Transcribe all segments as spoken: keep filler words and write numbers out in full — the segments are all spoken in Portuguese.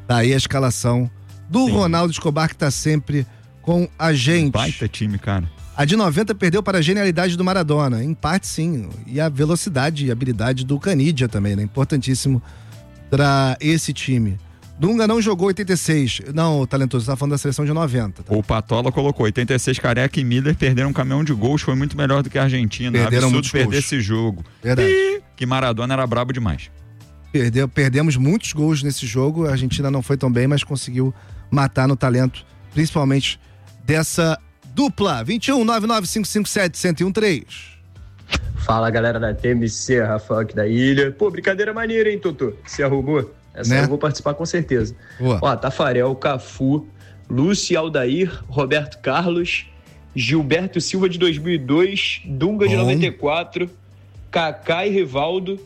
Tá aí a escalação do Sim. Ronaldo Escobar, que tá sempre com a gente. Baita time, cara. A de noventa perdeu para a genialidade do Maradona. Em parte, sim. E a velocidade e habilidade do Canidia também, né? Importantíssimo para esse time. Dunga não jogou oitenta e seis. Não, talentoso, você tá falando da seleção de noventa. Tá? O Patola colocou oitenta e seis, Careca e Miller perderam um caminhão de gols, foi muito melhor do que a Argentina. Perderam Absurdo perder gols. esse jogo. Verdade. E que Maradona era brabo demais. Perdeu, perdemos muitos gols nesse jogo. A Argentina não foi tão bem, mas conseguiu matar no talento, principalmente dessa dupla. vinte e um, nove nove cinco cinco sete, um zero um três. Fala, galera da T M C, Rafael aqui da ilha. Pô, brincadeira maneira, hein, Totô? Você arrumou? Essa né? Eu vou participar com certeza. Boa. Ó, Tafarel, Cafu, Lúcio e Aldair, Roberto Carlos, Gilberto Silva de dois mil e dois, Dunga Bom. de noventa e quatro, Kaká e Rivaldo,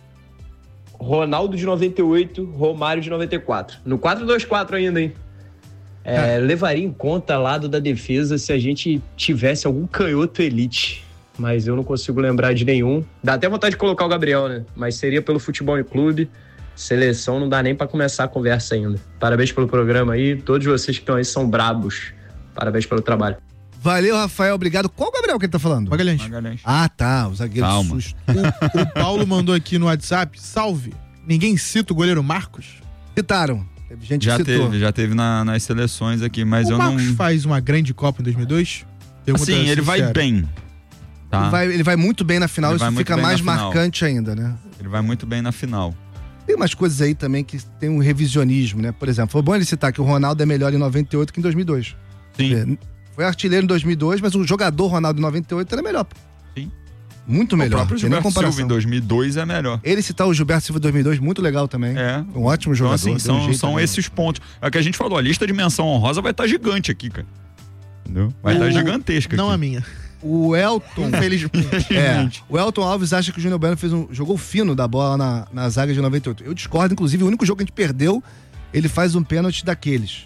Ronaldo de noventa e oito, Romário de noventa e quatro. No quatro dois quatro ainda, hein? É, é. Levaria em conta lado da defesa se a gente tivesse algum canhoto elite, mas eu não consigo lembrar de nenhum. Dá até vontade de colocar o Gabriel, né? Mas seria pelo futebol em clube. Seleção não dá nem pra começar a conversa ainda. Parabéns pelo programa aí. Todos vocês que estão aí são brabos. Parabéns pelo trabalho. Valeu, Rafael. Obrigado. Qual o Gabriel que ele tá falando? Magalhães. Magalhães. Ah, tá. O zagueiro Calma. susto. O, o Paulo mandou aqui no WhatsApp. Salve. Ninguém cita o goleiro Marcos? Citaram. Teve gente já que citou. teve, já teve na, nas seleções aqui, mas o eu Marcos não... faz uma grande Copa em dois mil e dois? Sim, ele sincero. vai bem. Tá? Ele, vai, ele vai muito bem na final, ele isso fica mais marcante ainda, né? Ele vai muito bem na final. Tem umas coisas aí também que tem um revisionismo, né? Por exemplo, foi bom ele citar que o Ronaldo é melhor em noventa e oito que em dois mil e dois. Sim. Foi artilheiro em dois mil e dois, mas o jogador Ronaldo em noventa e oito era melhor. Sim. Muito melhor. O próprio Gilberto Silva em dois mil e dois é melhor. Ele citar o Gilberto Silva em dois mil e dois, muito legal também. É. Um ótimo jogador. Então, assim, são, um são esses pontos. É o que a gente falou, a lista de menção honrosa vai estar gigante aqui, cara. Entendeu? Vai estar gigantesca Não aqui. a minha. O Elton... Infelizmente. É, o Elton Alves acha que o Júnior Bueno fez um, jogou fino da bola na, na zaga de noventa e oito. Eu discordo, inclusive, o único jogo que a gente perdeu, ele faz um pênalti daqueles.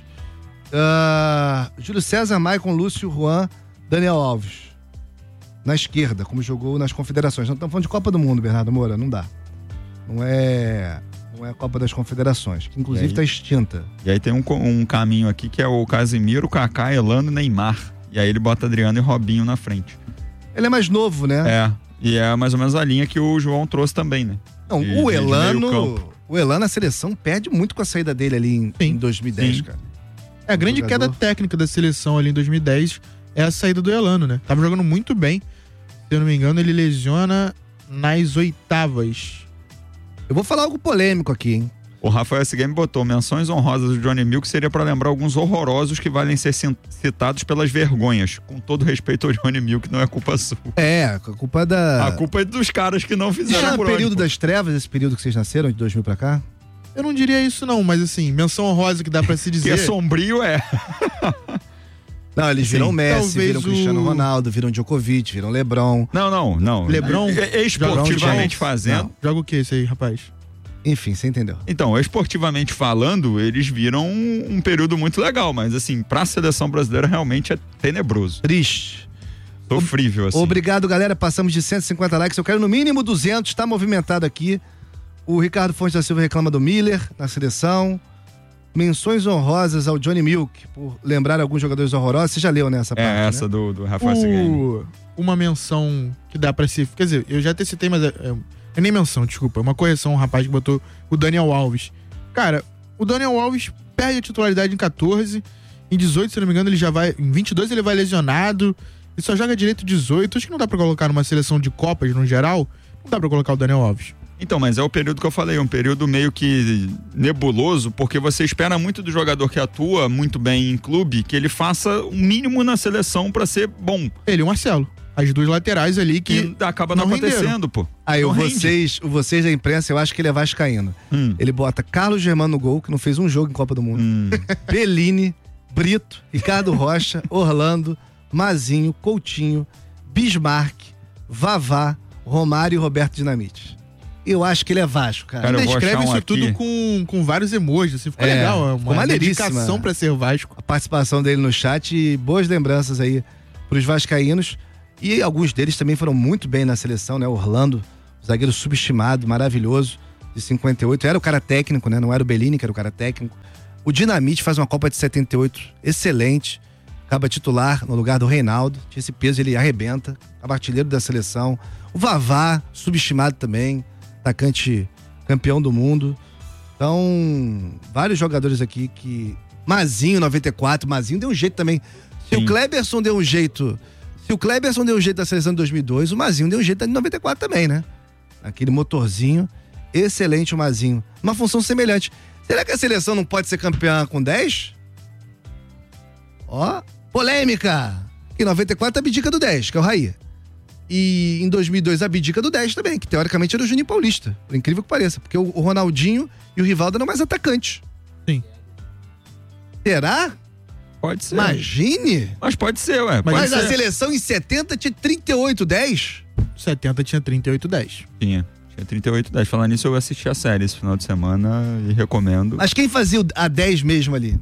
Uh, Júlio César, Maicon, Lúcio, Juan, Daniel Alves. Na esquerda, como jogou nas confederações. Não estamos falando de Copa do Mundo, Bernardo Moura, não dá. Não é, não é a Copa das Confederações, que inclusive está extinta. E aí tem um, um caminho aqui que é o Casimiro, Kaká, Elano e Neymar. E aí ele bota Adriano e Robinho na frente. Ele é mais novo, né? É, e é mais ou menos a linha que o João trouxe também, né? Não, de, o Elano, de o Elano, a seleção perde muito com a saída dele ali em, em dois mil e dez, Sim. cara. É, a grande jogador. queda técnica da seleção ali em dois mil e dez é a saída do Elano, né? Tava jogando muito bem. Se eu não me engano, ele lesiona nas oitavas. Eu vou falar algo polêmico aqui, hein? O Rafael Sigame botou menções honrosas do Johnny Milk, seria para lembrar alguns horrorosos que valem ser citados pelas vergonhas. Com todo respeito ao Johnny Milk, não é culpa sua. É, a culpa da... A culpa é dos caras que não fizeram Isso é o por período onde, das trevas, esse período que vocês nasceram, de dois mil pra cá? Eu não diria isso não, mas assim, menção honrosa que dá pra se dizer... Que é sombrio, é... Não, eles viram Sim, Messi, viram o... Cristiano Ronaldo, viram Djokovic, viram LeBron. Não, não, não. LeBron... É, esportivamente fazendo... Não. Joga o que esse aí, rapaz? Enfim, você entendeu. Então, esportivamente falando, eles viram um, um período muito legal, mas assim, pra seleção brasileira realmente é tenebroso. Triste. Sofrível, assim. Obrigado, galera. Passamos de cento e cinquenta likes. Eu quero no mínimo duzentos. Tá movimentado aqui. O Ricardo Fontes da Silva reclama do Miller na seleção. Menções honrosas ao Johnny Milk, por lembrar alguns jogadores horrorosos. Você já leu nessa é, parte, É, essa né? do, do Rafael Sigame. Uma menção que dá pra se... Quer dizer, eu já até citei, mas... É, é, é nem menção, desculpa. É uma correção, um rapaz que botou o Daniel Alves. Cara, o Daniel Alves perde a titularidade em catorze. Em dezoito, se não me engano, ele já vai... Em vinte e dois ele vai lesionado. E só joga direito dezoito. Acho que não dá pra colocar numa seleção de Copas, no geral. Não dá pra colocar o Daniel Alves. Então, mas é o período que eu falei, um período meio que nebuloso, porque você espera muito do jogador que atua muito bem em clube, que ele faça o mínimo na seleção pra ser bom. Ele e o Marcelo. As duas laterais ali que e acaba não, não acontecendo, pô. Aí, não vocês, vocês da imprensa, eu acho que ele é vascaíno. Hum. Ele bota Carlos Germano no gol, que não fez um jogo em Copa do Mundo. Hum. Bellini, Brito, Ricardo Rocha, Orlando, Mazinho, Coutinho, Bismarck, Vavá, Romário e Roberto Dinamite. Eu acho que ele é Vasco, cara. cara Ele escreve um isso aqui. tudo com, com vários emojis, assim, ficou é, legal. É ficou uma dedicação pra ser Vasco. A participação dele no chat e boas lembranças aí pros vascaínos. E alguns deles também foram muito bem na seleção, né? Orlando, zagueiro subestimado, maravilhoso, de cinquenta e oito. Era o cara técnico, né? Não era o Bellini, que era o cara técnico. O Dinamite faz uma Copa de setenta e oito excelente. Acaba titular no lugar do Reinaldo. Tinha esse peso, ele arrebenta. Acaba artilheiro da seleção. O Vavá, subestimado também. Atacante campeão do mundo. Então, vários jogadores aqui que... Mazinho, noventa e quatro. Mazinho deu um jeito também. Se Sim. o Kleberson deu um jeito... Se o Kleberson deu um jeito da seleção de dois mil e dois, o Mazinho deu um jeito da de noventa e quatro também, né? Aquele motorzinho. Excelente o Mazinho. Uma função semelhante. Será que a seleção não pode ser campeã com dez? Ó, polêmica! Em noventa e quatro abdica do dez, que é o Raí. E em dois mil e dois abdica do dez também, que teoricamente era o Juninho Paulista. Por incrível que pareça. Porque o Ronaldinho e o Rivaldo eram mais atacantes. Sim. Será? Pode ser. Imagine! Mas pode ser, ué. Pode Mas ser. a seleção em setenta tinha trinta e oito dez? setenta tinha trinta e oito dez. Tinha. Tinha trinta e oito dez. Falando nisso, eu assisti a série esse final de semana e recomendo. Mas quem fazia a dez mesmo ali?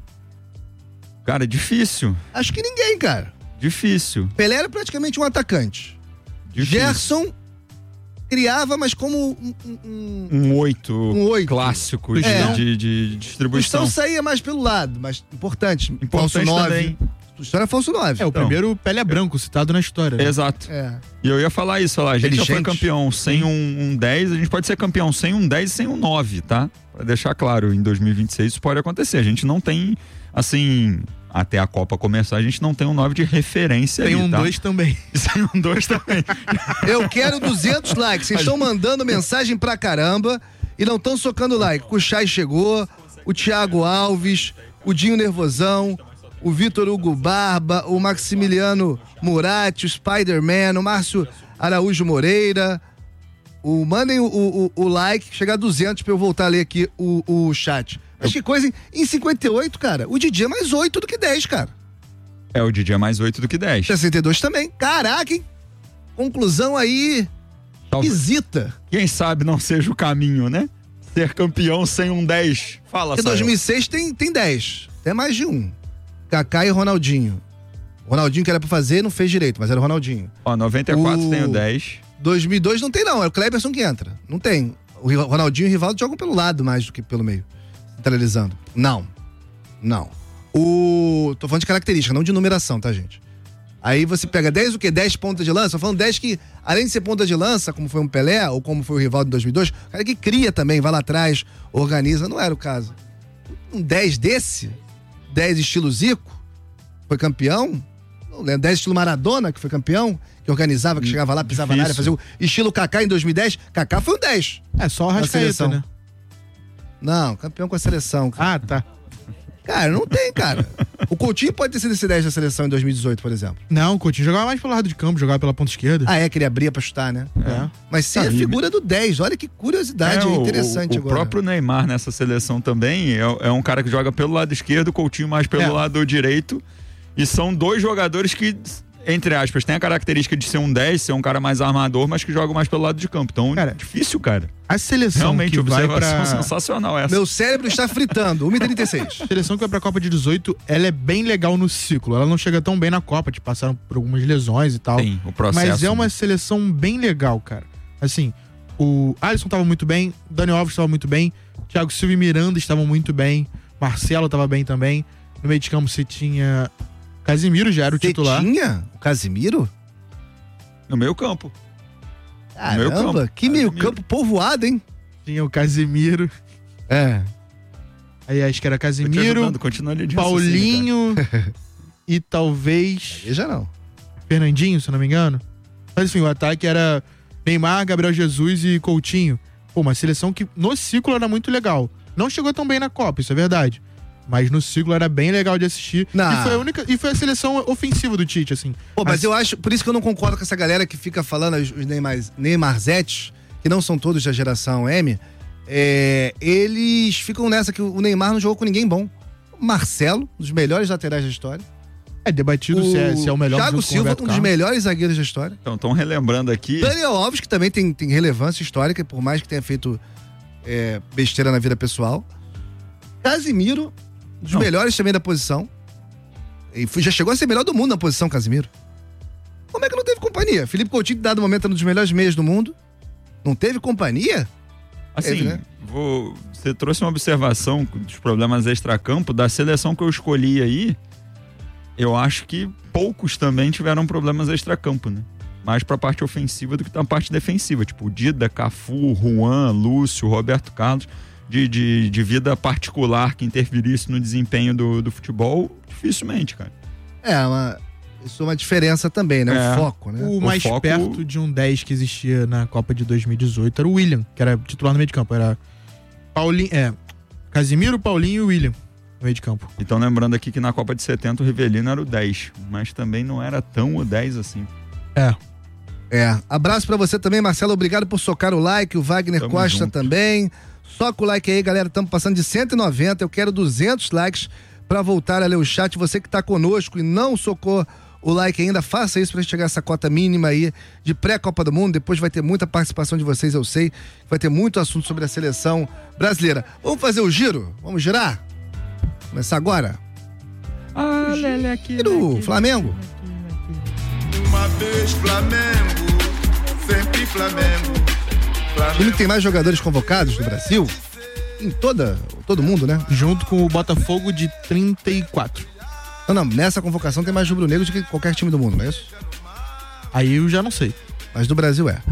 Cara, difícil. Acho que ninguém, cara. Difícil. Pelé era praticamente um atacante. Difícil. Gerson criava, mas como um... Um, um oito. Um oito. Clássico de, É. de, de distribuição. Então saía mais pelo lado, mas importante. Importante falso nove. também. História é falso nove. É, o Então. primeiro Pelé branco citado na história. Né? Exato. É. E eu ia falar isso, falar, a gente já foi Inteligente. campeão sem um, um dez, a gente pode ser campeão sem um dez e sem um nove, tá? Pra deixar claro, em dois mil e vinte e seis isso pode acontecer. A gente não tem, assim, até a Copa começar, a gente não tem um nove de referência Tem ali, um tá? dois também. Sem um dois também. Eu quero duzentos likes. Vocês estão mandando mensagem pra caramba e não estão socando like. O Chay chegou, o Thiago Alves, o Dinho Nervosão, o Vitor Hugo Barba, o Maximiliano Murati, o Spider-Man, o Márcio Araújo Moreira. O, mandem o, o, o like, chegar a duzentos pra eu voltar a ler aqui o, o chat. Mas que coisa, hein? Em cinquenta e oito, cara, o Didi é mais oito do que dez, cara. É, o Didi é mais oito do que dez. sessenta e dois também. Caraca, hein? Conclusão aí, Talvez. esquisita. Quem sabe não seja o caminho, né? Ser campeão sem um dez. Fala, Porque Sael. dois mil e seis tem, tem dez. Até mais de um. Kaká e Ronaldinho. Ronaldinho que era pra fazer, não fez direito, mas era o Ronaldinho. Ó, noventa e quatro O- tem o dez. dois mil e dois não tem, não. É o Kleberson que entra. Não tem. O Ri- Ronaldinho e o Rivaldo jogam pelo lado mais do que pelo meio. Centralizando. Não. Não. O... Tô falando de característica, não de numeração, tá, gente? Aí você pega dez o quê? dez pontas de lança? Tô falando dez que, além de ser ponta de lança, como foi um Pelé, ou como foi o Rivaldo em dois mil e dois, o cara que cria também, vai lá atrás, organiza. Não era o caso. Um dez desse, dez estilo Zico, foi campeão. Não lembro, dez estilo Maradona, que foi campeão, que organizava, que chegava lá, pisava na área, fazia o estilo Kaká em dois mil e dez. Kaká foi um dez. É só o Arrascaeta, seleção. né? Não, campeão com a seleção. Cara, Ah, tá. cara não tem, cara. O Coutinho pode ter sido esse dez da seleção em dois mil e dezoito, por exemplo. Não, o Coutinho jogava mais pelo lado de campo, jogava pela ponta esquerda. Ah, é, que ele abria pra chutar, né? É. Mas sem Ah, a e- figura do dez. Olha que curiosidade É, o- interessante o, o agora. próprio Neymar nessa seleção também é, é um cara que joga pelo lado esquerdo, o Coutinho mais pelo É. lado direito. E são dois jogadores que, entre aspas, têm a característica de ser um dez, ser um cara mais armador, mas que jogam mais pelo lado de campo. Então, Cara, difícil, cara. A seleção Realmente, que vai observação pra... sensacional essa. Meu cérebro está fritando. uma e trinta e seis. A seleção que vai pra Copa de dezoito, ela é bem legal no ciclo. Ela não chega tão bem na Copa, te passaram por algumas lesões e tal. Sim, o processo. Mas é uma né? seleção bem legal, cara. Assim, o Alisson tava muito bem, o Dani Alves tava muito bem, Thiago Silva e Miranda estavam muito bem, Marcelo tava bem também. No meio de campo você tinha Casimiro, já era o Você titular. tinha o Casimiro? No meio campo. Caramba, campo. que meio Casimiro. campo povoado, hein? Tinha o Casimiro, É. aí acho que era Tô te Casimiro, ajudando, continua ali de raciocínio, Paulinho e talvez Veja não. Fernandinho, se eu não me engano. Mas enfim, o ataque era Neymar, Gabriel Jesus e Coutinho. Pô, uma seleção que no ciclo era muito legal. Não chegou tão bem na Copa, isso é verdade. Mas no ciclo era bem legal de assistir. Não. E foi a única. E foi a seleção ofensiva do Tite, assim. Pô, mas As- eu acho, por isso que eu não concordo com essa galera que fica falando, os os Neymar, Neymarzetes, que não são todos da geração M, é, eles ficam nessa que o Neymar não jogou com ninguém bom. O Marcelo, um dos melhores laterais da história. É debatido se, é, se é o melhor Thiago junto com o Silva, Roberto um dos Carlos. melhores zagueiros da história. Então, estão relembrando aqui. Daniel Alves, que também tem, tem relevância histórica, por mais que tenha feito é, besteira na vida pessoal. Casimiro, um dos Não. melhores também da posição. E foi- já chegou a ser melhor do mundo na posição, Casimiro. Como é que não teve companhia? Felipe Coutinho, dado momento, era um dos melhores meias do mundo. Não teve companhia? Assim, Teve, né? vou você trouxe uma observação dos problemas extracampo. Da seleção que eu escolhi aí, eu acho que poucos também tiveram problemas extracampo, né? Mais pra parte ofensiva do que pra parte defensiva. Tipo, Dida, Cafu, Juan, Lúcio, Roberto Carlos, de, de, de vida particular que interferisse no desempenho do, do futebol, dificilmente, cara. É, uma, isso é uma diferença também, né? É. O foco, né? O, o mais foco... perto de um dez que existia na Copa de dois mil e dezoito era o William, que era titular no meio de campo. Era Paulinho, é, Casimiro, Paulinho e William no meio de campo. Então, lembrando aqui que na Copa de setenta o Rivelino era o dez, mas também não era tão o dez assim. É. É. Abraço pra você também, Marcelo. Obrigado por socar o like. O Wagner Tamo Costa junto. Também. Soca o like aí, galera. Estamos passando de cento e noventa. Eu quero duzentos likes pra voltar a ler o chat. Você que tá conosco e não socou o like ainda, faça isso pra gente chegar a essa cota mínima aí de pré-Copa do Mundo. Depois vai ter muita participação de vocês, eu sei. Vai ter muito assunto sobre a seleção brasileira. Vamos fazer o giro? Vamos girar? Começar agora? Ah, Lele, aqui. Giro, aqui, Flamengo. Aqui, aqui. Uma vez Flamengo, sempre Flamengo. Flamengo. O time que tem mais jogadores convocados no Brasil, em toda, todo mundo, né? Junto com o Botafogo de trinta e quatro. Não, não, nessa convocação tem mais rubro-negro do que qualquer time do mundo, não é isso? Aí eu já não sei. Mas do Brasil é.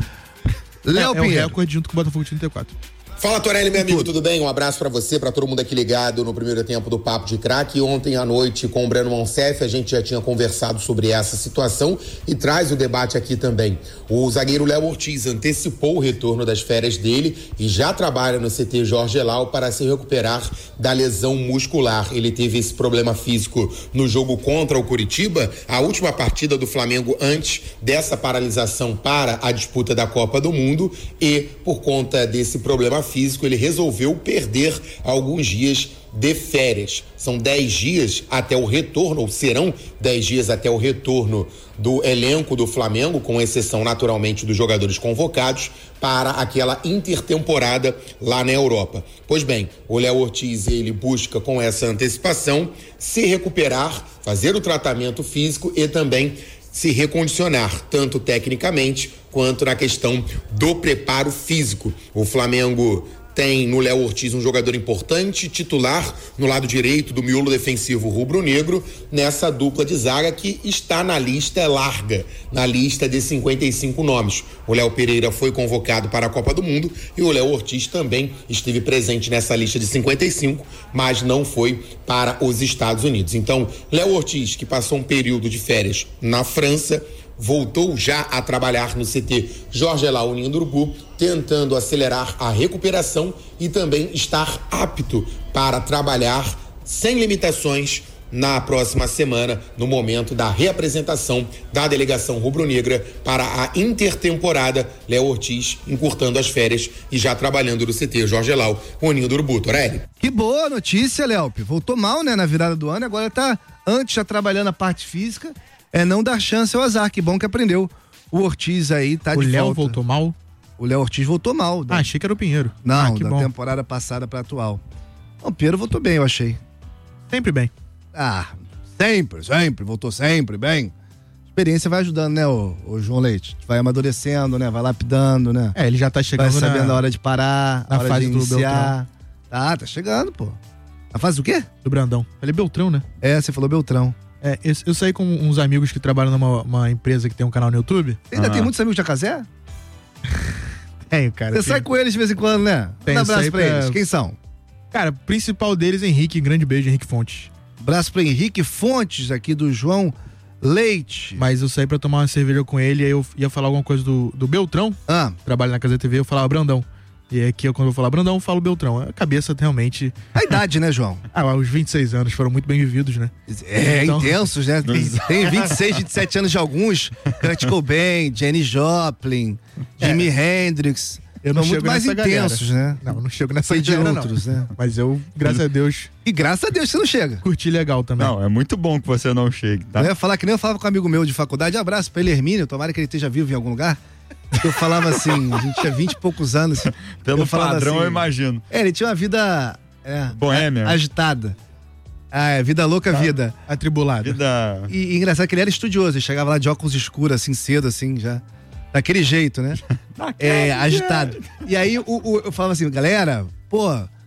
Léo é, Pinheiro. É o recorde junto com o Botafogo de trinta e quatro. Fala, Torelli, meu amigo, tudo bem? Um abraço pra você, pra todo mundo aqui ligado no primeiro tempo do Papo de Craque. Ontem à noite com o Breno Monsef, a gente já tinha conversado sobre essa situação e traz o debate aqui também. O zagueiro Léo Ortiz antecipou o retorno das férias dele e já trabalha no C T Jorge Elal para se recuperar da lesão muscular. Ele teve esse problema físico no jogo contra o Coritiba, a última partida do Flamengo antes dessa paralisação para a disputa da Copa do Mundo, e por conta desse problema físico, ele resolveu perder alguns dias de férias. São dez dias até o retorno, ou serão dez dias até o retorno do elenco do Flamengo, com exceção naturalmente dos jogadores convocados, para aquela intertemporada lá na Europa. Pois bem, o Léo Ortiz, ele busca com essa antecipação se recuperar, fazer o tratamento físico e também se recondicionar, tanto tecnicamente quanto na questão do preparo físico. O Flamengo tem no Léo Ortiz um jogador importante, titular no lado direito do miolo defensivo rubro-negro, nessa dupla de zaga que está na lista larga, na lista de cinquenta e cinco nomes. O Léo Pereira foi convocado para a Copa do Mundo e o Léo Ortiz também esteve presente nessa lista de cinquenta e cinco, mas não foi para os Estados Unidos. Então, Léo Ortiz, que passou um período de férias na França, voltou já a trabalhar no C T Jorge Elal Ninho do Urubu, tentando acelerar a recuperação e também estar apto para trabalhar sem limitações na próxima semana, no momento da reapresentação da delegação rubro-negra para a intertemporada. Léo Ortiz encurtando as férias e já trabalhando no C T Jorge Elal com o Ninho do Urubu. Torelli. Que boa notícia, Léo. Voltou mal, né, na virada do ano, agora tá antes já trabalhando a parte física. É não dar chance ao azar, que bom que aprendeu. O Ortiz aí tá o de Léo volta. voltou mal? O Léo Ortiz voltou mal. Da... Ah, achei que era o Pinheiro. Não, ah, que da bom. temporada passada pra atual. O Pinheiro voltou bem, eu achei. Sempre bem. Ah, sempre, sempre, voltou sempre bem. A experiência vai ajudando, né, o, o João Leite? Vai amadurecendo, né, vai lapidando, né? É, ele já tá chegando vai sabendo na... a hora de parar, na a hora fase de do iniciar. Ah, tá chegando, pô. A fase do quê? Do Brandão. Ele é Beltrão, né? É, você falou Beltrão. É, eu, eu saí com uns amigos que trabalham numa uma empresa que tem um canal no YouTube. Você ainda ah. tem muitos amigos de Jacazé? Tenho, cara. Você tenho. sai com eles de vez em quando, né? Tem, Um abraço pra pra... eles. Quem são? Cara, principal deles, Henrique. Grande beijo, Henrique Fontes. Abraço pro Henrique Fontes, aqui do João Leite. Mas eu saí pra tomar uma cerveja com ele, aí eu ia falar alguma coisa do, do Beltrão. Ah. Trabalho na Casa T V, eu falava Brandão. E aqui, eu, quando eu falar Brandão, eu falo Beltrão. A cabeça realmente... A idade, né, João? Ah, os vinte e seis anos foram muito bem vividos, né? É, Então- intensos, né? Tem, tem vinte e seis, vinte e sete anos de alguns. Kurt Cobain, Janis Joplin, Jimi Hendrix. Eu não São muito chego mais nessa intensos, galera. né? Não, eu não chego nessa Sei de galera, outros, não. né? Mas eu, graças a Deus, E graças a Deus você não chega. curti legal também. Não, é muito bom que você não chegue, tá? Eu ia falar que nem eu falava com um amigo meu de faculdade. Abraço pra ele, Hermínio. Tomara que ele esteja vivo em algum lugar. Eu falava assim, a gente tinha vinte e poucos anos. Pelo eu falava padrão, assim, eu imagino. É, ele tinha uma vida... É, Boêmia. a- agitada. Ah, é, vida louca, vida. Atribulado. Vida... E, e engraçado que ele era estudioso, ele chegava lá de óculos escuros, assim, cedo, assim, já. Daquele jeito, né? É, agitado. E aí o, o- eu falava assim, galera, pô,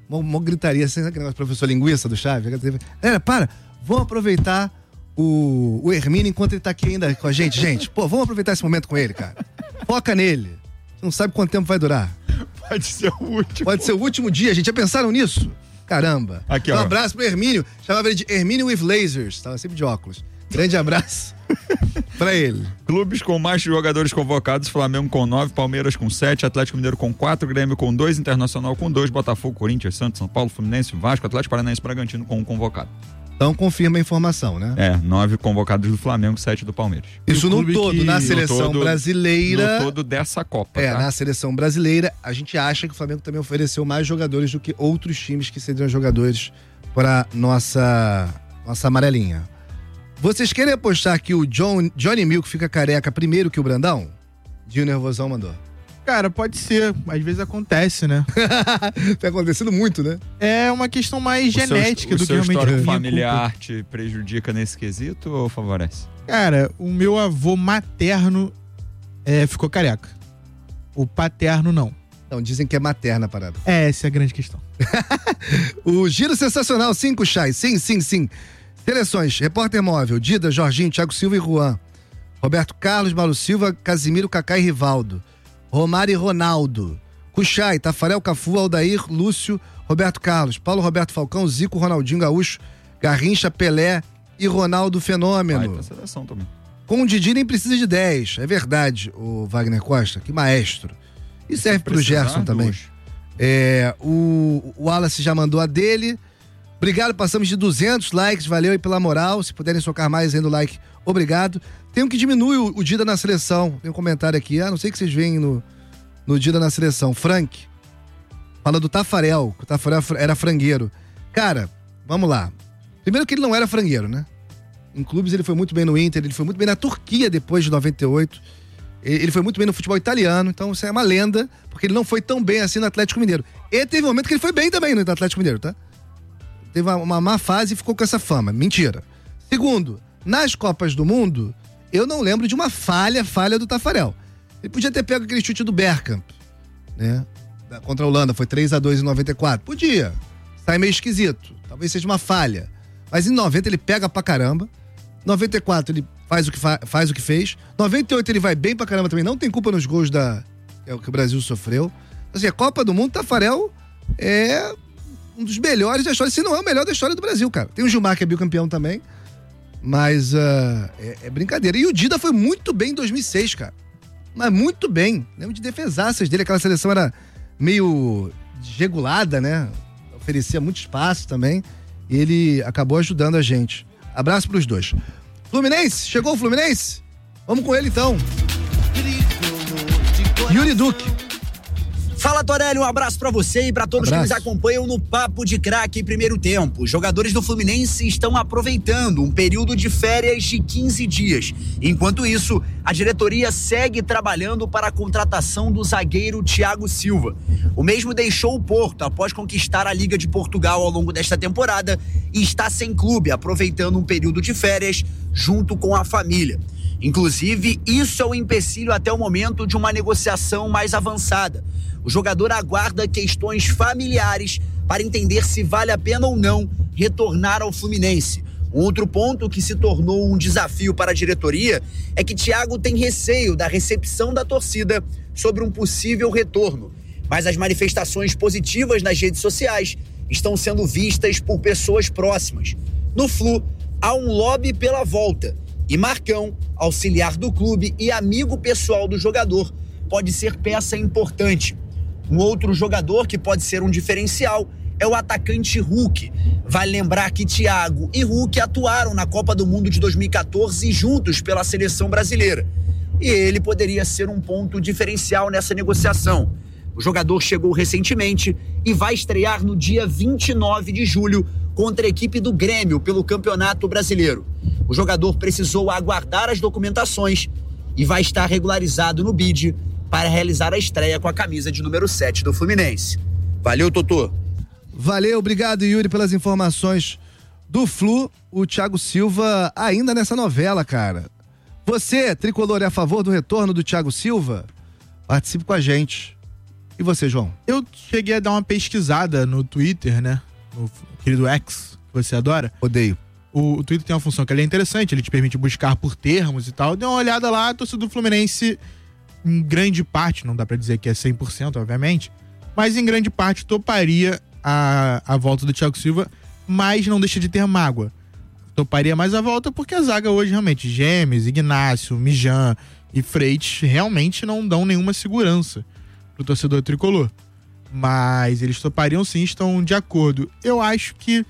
uma, uma gritaria, assim, sabe aquele negócio professor linguiça do Chaves? Galera, para, vamos aproveitar o, o Hermínio enquanto ele tá aqui ainda com a gente, gente. Pô, vamos aproveitar esse momento com ele, cara. Foca nele. Você não sabe quanto tempo vai durar. Pode ser o último. Pode ser o último dia, gente. Já pensaram nisso? Caramba. Aqui, um ó. abraço pro Hermínio. Chamava ele de Hermínio with lasers. Tava sempre de óculos. Grande abraço pra ele. Clubes com mais jogadores convocados: Flamengo com nove, Palmeiras com sete, Atlético Mineiro com quatro, Grêmio com dois, Internacional com dois, Botafogo, Corinthians, Santos, São Paulo, Fluminense, Vasco, Atlético Paranaense, Bragantino com um convocado. Então confirma a informação, né? É, nove convocados do Flamengo, sete do Palmeiras. Isso no todo, que... na seleção no todo, brasileira. No todo dessa Copa. É, tá? Na seleção brasileira, a gente acha que o Flamengo também ofereceu mais jogadores do que outros times que seriam jogadores para nossa, nossa amarelinha. Vocês querem apostar que o John, Johnny Milk fica careca primeiro que o Brandão? Dinho Nervosão mandou. Cara, pode ser. Às vezes acontece, né? Tá acontecendo muito, né? É uma questão mais o genética seu, do o que realmente... O seu histórico minha familiar culpa. te prejudica nesse quesito ou favorece? Cara, o meu avô materno é, ficou careca. O paterno, não. Então, dizem que é materna a parada. É, essa é a grande questão. O giro sensacional, cinco chás. Sim, sim, sim. Seleções: Repórter Móvel, Dida, Jorginho, Thiago Silva e Juan. Roberto Carlos, Mauro Silva, Casimiro, Kaká e Rivaldo. Romário e Ronaldo. Cuxai, Tafarel, Cafu, Aldair, Lúcio, Roberto Carlos. Paulo Roberto Falcão, Zico, Ronaldinho Gaúcho, Garrincha, Pelé e Ronaldo Fenômeno. Vai pra seleção também. Com o Didi nem precisa de dez. É verdade, o Wagner Costa. Que maestro. E serve pro Gerson também. É, o, o Wallace já mandou a dele. Obrigado, passamos de duzentos likes, valeu aí pela moral. Se puderem socar mais aí no like, obrigado. Tem um que diminui o, o Dida na seleção. Tem um comentário aqui, ah, não sei o que vocês veem no, no Dida na seleção. Frank, fala do Tafarel, que o Tafarel era frangueiro. Cara, vamos lá. Primeiro que ele não era frangueiro, né? Em clubes ele foi muito bem no Inter, ele foi muito bem na Turquia depois de noventa e oito. Ele foi muito bem no futebol italiano, então isso é uma lenda, porque ele não foi tão bem assim no Atlético Mineiro. E teve um momento que ele foi bem também no Atlético Mineiro, tá? Teve uma, uma má fase e ficou com essa fama. Mentira. Segundo, nas Copas do Mundo, eu não lembro de uma falha, falha do Tafarel. Ele podia ter pego aquele chute do Bergkamp, né? Da, contra a Holanda, foi três a dois em noventa e quatro. Podia. Sai meio esquisito. Talvez seja uma falha. Mas em noventa ele pega pra caramba. noventa e quatro ele faz o que, fa- faz o que fez. noventa e oito ele vai bem pra caramba também. Não tem culpa nos gols da, é o que o Brasil sofreu. Assim, a Copa do Mundo, Tafarel é um dos melhores da história, se não é o melhor da história do Brasil, cara. Tem o Gilmar, que é bicampeão também, mas uh, é, é brincadeira. E o Dida foi muito bem em dois mil e seis, cara. Mas muito bem. Lembro de defesaças dele, aquela seleção era meio desregulada, né? Oferecia muito espaço também. E ele acabou ajudando a gente. Abraço pros dois. Fluminense, chegou o Fluminense? Vamos com ele então. Yuri Duque. Fala, Torelli, um abraço pra você e pra todos Abraço. que nos acompanham no Papo de Craque Primeiro Tempo. Os jogadores do Fluminense estão aproveitando um período de férias de quinze dias. Enquanto isso, a diretoria segue trabalhando para a contratação do zagueiro Thiago Silva. O mesmo deixou o Porto após conquistar a Liga de Portugal ao longo desta temporada e está sem clube, aproveitando um período de férias junto com a família. Inclusive, isso é um empecilho até o momento de uma negociação mais avançada. O jogador aguarda questões familiares para entender se vale a pena ou não retornar ao Fluminense. Um outro ponto que se tornou um desafio para a diretoria é que Thiago tem receio da recepção da torcida sobre um possível retorno. Mas as manifestações positivas nas redes sociais estão sendo vistas por pessoas próximas. No Flu, há um lobby pela volta. E Marcão, auxiliar do clube e amigo pessoal do jogador, pode ser peça importante. Um outro jogador que pode ser um diferencial é o atacante Hulk. Vale lembrar que Thiago e Hulk atuaram na Copa do Mundo de dois mil e quatorze juntos pela seleção brasileira. E ele poderia ser um ponto diferencial nessa negociação. O jogador chegou recentemente e vai estrear no dia vinte e nove de julho contra a equipe do Grêmio pelo Campeonato Brasileiro. O jogador precisou aguardar as documentações e vai estar regularizado no B I D para realizar a estreia com a camisa de número sete do Fluminense. Valeu, Totô. Valeu, obrigado, Yuri, pelas informações do Flu. O Thiago Silva ainda nessa novela, cara. Você, tricolor, é a favor do retorno do Thiago Silva? Participe com a gente. E você, João? Eu cheguei a dar uma pesquisada no Twitter, né? No querido X, que você adora. Odeio. O, o Twitter tem uma função que ele é interessante, ele te permite buscar por termos e tal. Dei uma olhada lá, a torcida do Fluminense, em grande parte, não dá pra dizer que é cem por cento, obviamente, mas em grande parte toparia a, a volta do Thiago Silva, mas não deixa de ter mágoa. Toparia mais a volta porque a zaga hoje realmente, Gêmeos, Ignácio, Mijan e Freitas, realmente não dão nenhuma segurança pro torcedor tricolor. Mas eles topariam sim, estão de acordo. Eu acho que,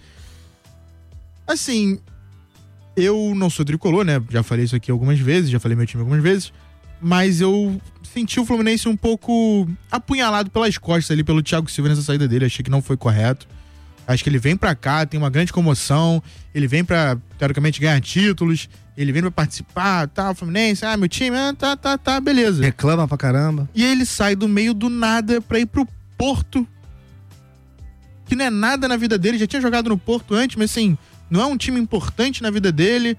assim, eu não sou tricolor, né? Já falei isso aqui algumas vezes, já falei meu time algumas vezes, mas eu senti o Fluminense um pouco apunhalado pelas costas ali pelo Thiago Silva nessa saída dele. Achei que não foi correto. Acho que ele vem pra cá, tem uma grande comoção, ele vem pra, teoricamente, ganhar títulos, ele vem pra participar, tá, o Fluminense, ah, meu time, ah, tá, tá, tá, beleza. Reclama pra caramba. E ele sai do meio do nada pra ir pro Porto, que não é nada na vida dele, já tinha jogado no Porto antes, mas assim, não é um time importante na vida dele.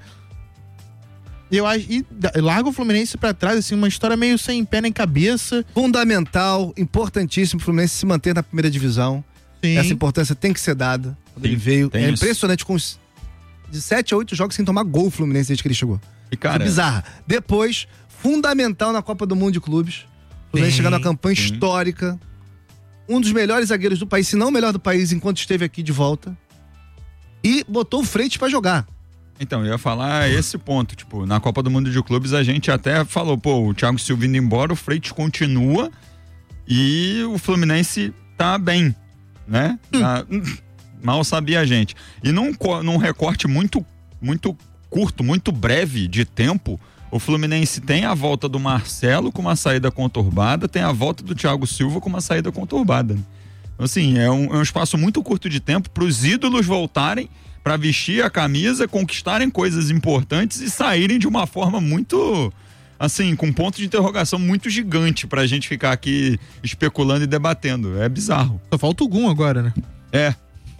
Eu acho, e larga o Fluminense pra trás, assim, uma história meio sem pé nem cabeça. Fundamental, importantíssimo o Fluminense se manter na primeira divisão. Sim. Essa importância tem que ser dada. Quando ele veio. É impressionante, com os, de sete a oito jogos sem tomar gol o Fluminense desde que ele chegou. E cara, é bizarra. Depois, fundamental na Copa do Mundo de Clubes. O Fluminense chegando numa campanha sim. histórica. Um dos melhores zagueiros do país, se não o melhor do país, enquanto esteve aqui de volta. E botou o Freitas pra jogar. Então, eu ia falar esse ponto, tipo, na Copa do Mundo de Clubes a gente até falou, pô, o Thiago Silva indo embora, o Freitas continua e o Fluminense tá bem, né? Hum. Tá, mal sabia a gente. E num, num recorte muito, muito curto, muito breve de tempo, o Fluminense tem a volta do Marcelo com uma saída conturbada, tem a volta do Thiago Silva com uma saída conturbada. Então, assim, é um, é um espaço muito curto de tempo para os ídolos voltarem para vestir a camisa, conquistarem coisas importantes e saírem de uma forma muito, assim, com ponto de interrogação muito gigante pra gente ficar aqui especulando e debatendo. É bizarro. Só falta o Gum agora, né? É.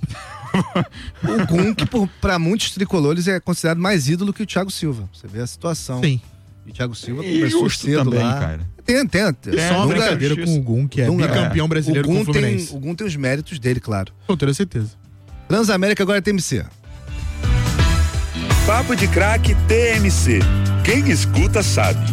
O Gum, que por, pra muitos tricolores é considerado mais ídolo que o Thiago Silva. Você vê a situação. Sim. E o Thiago Silva e começou cedo também, lá. Cara. Tem, tem. tem. É, só uma brincadeira com o Gum, que é bicampeão brasileiro com o Fluminense. Tem, o Gum tem os méritos dele, claro. Com toda certeza. Transamérica agora é T M C. Papo de Craque T M C. Quem escuta sabe.